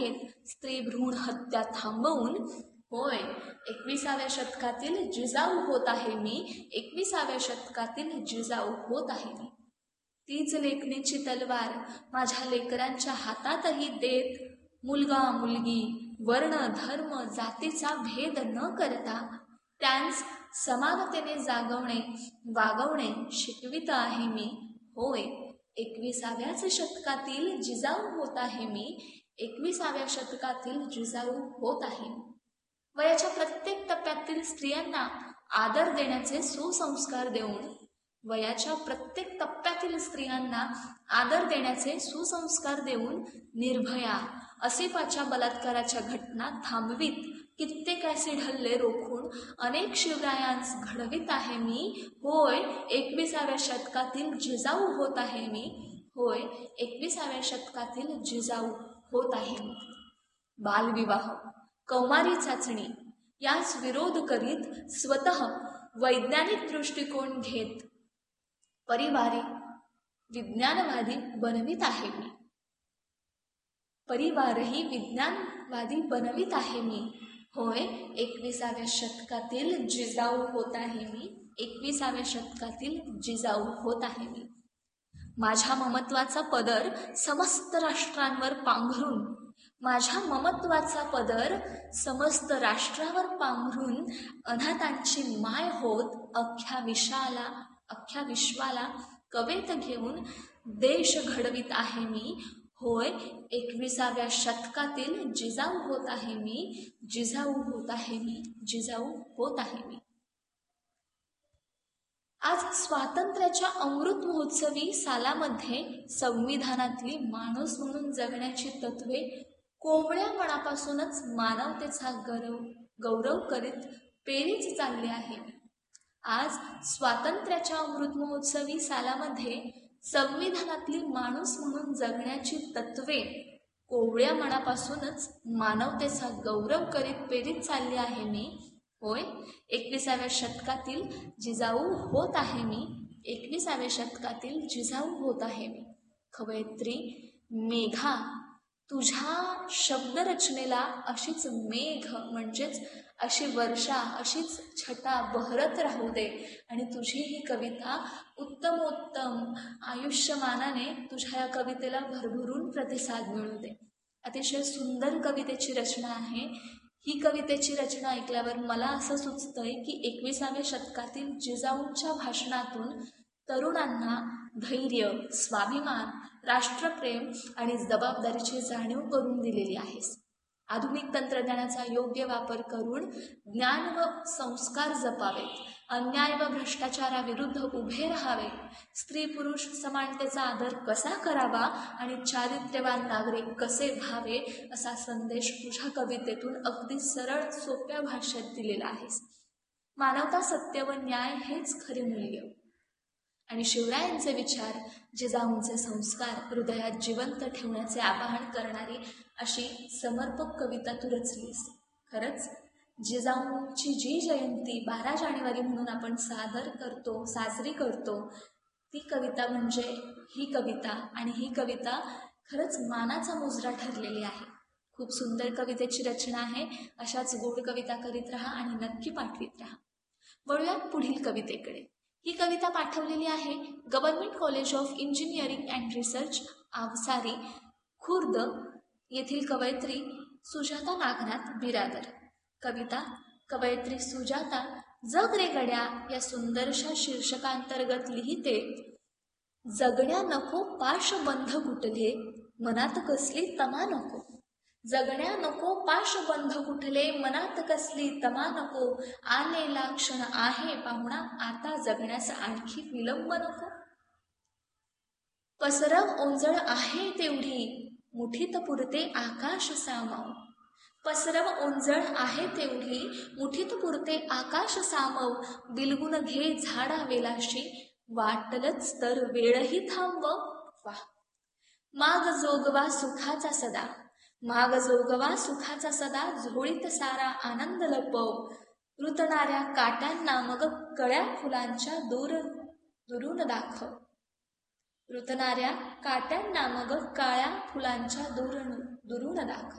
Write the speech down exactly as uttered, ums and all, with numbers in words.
घेत स्त्री भ्रूण हत्या थांबवून, होय एकविसाव्या शतकातील जिजाऊ होत आहे मी, एकविसाव्या शतकातील जिजाऊ होत आहे मी. तीच लेखणीची तलवार माझ्या लेकरांच्या हातातही देत, मुलगा मुलगी वर्ण धर्म जातीचा भेद न करता त्यांस समानतेने जागवणे वागवणे शिकवित आहे मी. होय एकविसाव्याच शतकातील जिजाऊ होत आहे मी, एकविसाव्या शतकातील जिजाऊ होत आहे. वयाच्या प्रत्येक टप्प्यातील स्त्रियांना आदर देण्याचे सुसंस्कार देऊन, वयाच्या प्रत्येक टप्प्यातील स्त्रियांना आदर देण्याचे सुसंस्कार देऊन निर्भया आसिफाच्या बलात्काराच्या घटना थांबवीत, कित्येक ॲसिड हल्ले रोखून अनेक शिवरायांस घडवीत आहे मी. होय एकविसाव्या शतकातील जिजाऊ होत आहे मी, होय एकविसाव्या शतकातील जिजाऊ होत आहे मी. बालविवाह, कौमारी चाचणी यास विरोध करीत स्वतः वैज्ञानिक दृष्टिकोन घेत परिवारिक विज्ञानवादी बनवित आहे मी. परिवारही विज्ञानवादी बनवित आहे मी. होय एकविसाव्या शतकातील जिजाऊ होत आहे मी, एकविसाव्या शतकातील जिजाऊ होत आहे मी. माझ्या ममत्वाचा पदर समस्त राष्ट्रांवर पांघरून, माझ्या ममत्वाचा पदर समस्त राष्ट्रावर पांघरून अनाथांची माय होत अख्ख्या विश्वाला अख्ख्या विश्वाला कवेत घेऊन देश घडवित आहे मी. होय एकविसाव्या शतकातील जिजाऊ होत आहे मी, जिजाऊ होत आहे मी, जिजाऊ होत आहे मी. आज स्वातंत्र्याच्या अमृत महोत्सवी सालामध्ये संविधानातली माणूस म्हणून जगण्याची तत्वे कोवळ्या मनापासूनच मानवतेचा गौरव गौरव करीत पेरीच चालली आहे. आज स्वातंत्र्याच्या अमृत महोत्सवी सालामध्ये संविधानातली माणूस म्हणून जगण्याची तत्वे कोवळ्या मनापासूनच मानवतेचा गौरव करीत पेरीत चालली आहे मी. होय एकविसाव्या शतकातील जिजाऊ होत आहे मी, एकविसाव्या शतकातील जिजाऊ होत आहे मी. कवयित्री मेघा, तुझ्या शब्दरचनेला अशीच मेघ म्हणजेच अशी वर्षा, अशीच छटा बहरत राहू दे आणि तुझी ही कविता उत्तमोत्तम आयुष्यमानाने तुझ्या या कवितेला भरभरून प्रतिसाद मिळू दे. अतिशय सुंदर कवितेची रचना आहे ही. कवितेची रचना ऐकल्यावर मला असं सुचतंय की एकविसाव्या शतकातील जिजाऊंच्या भाषणातून तरुणांना धैर्य, स्वाभिमान, राष्ट्रप्रेम आणि जबाबदारीची जाणीव करून दिलेली आहेस. आधुनिक तंत्रज्ञानाचा योग्य वापर करून ज्ञान व संस्कार जपावेत, अन्याय व भ्रष्टाचाराविरुद्ध उभे राहावे, स्त्री पुरुष समानतेचा आदर कसा करावा आणि चारित्र्यवान नागरिक कसे व्हावे असा संदेश तुझ्या कवितेतून अगदी सरळ सोप्या भाषेत दिलेला आहेस. मानवता, सत्य व न्याय हेच खरे मूल्य आणि शिवरायांचे विचार, जिजाऊंचे संस्कार हृदयात जिवंत ठेवण्याचे आवाहन करणारी अशी समर्पक कविता तू रचलीस. खरंच जिजाऊंची जी जयंती बारा जानेवारी म्हणून आपण सादर करतो साजरी करतो ती कविता म्हणजे ही कविता. आणि ही कविता खरंच मानाचा मुजरा ठरलेली आहे. खूप सुंदर कवितेची रचना आहे. अशाच गोड कविता करीत राहा आणि नक्की पाठवीत राहा. वळूयात पुढील कवितेकडे. ही कविता पाठवलेली आहे government college of engineering and research आवसारी Khurd येथील कवयित्री सुजाता नागनाथ बिरादर. कविता कवयित्री सुजाता जग रे गड्या या सुंदरशा शीर्षकांतर्गत लिहिते. जगण्या नको पाशबंध कुठले, मनात कसली तमा नको. जगण्या नको पाशबंध कुठले, मनात कसली तमा नको. आलेला क्षण आहे पाहुणा, आता जगण्यास आणखी विलंब नको. पसरव ओंजळ आहे तेवढी, मुठीत पुरते आकाश सामावू. पसरव ओंजळ आहे तेवढी, मुठीत पुरते आकाश सामव. बिलगुन घे झाडा वेलाशी, वाटलच तर वेळही थांबव. वा. माग जोगवा सुखाचा सदा, माग जोगवा सुखाचा सदा. झोळीत सारा आनंद लपव. रुतणाऱ्या काट्यांना मग कळ्या फुलांच्या दूर दुरून दाखव. रुतणाऱ्या काट्यांना मग काळ्या फुलांच्या दुरून दुरून दाखव.